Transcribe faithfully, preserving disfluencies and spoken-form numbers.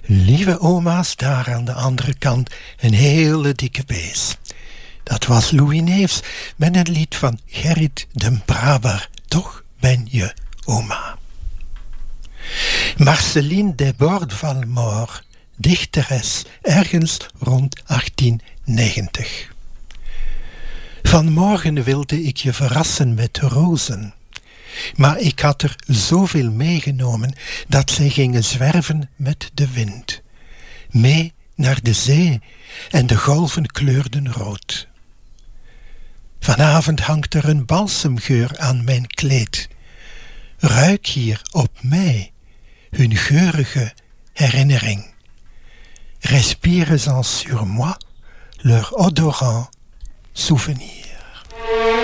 Lieve oma's daar aan de andere kant, een hele dikke bees. Dat was Louis Neefs met een lied van Gerrit den Braber. Toch ben je oma. Marceline Desbordes-Valmore, dichteres, ergens rond achttien negentig. Vanmorgen wilde ik je verrassen met rozen, maar ik had er zoveel meegenomen dat zij gingen zwerven met de wind. Mee naar de zee en de golven kleurden rood. Vanavond hangt er een balsemgeur aan mijn kleed. Ruik hier op mij hun geurige herinnering. Respires-en sur moi leur odorant souvenir.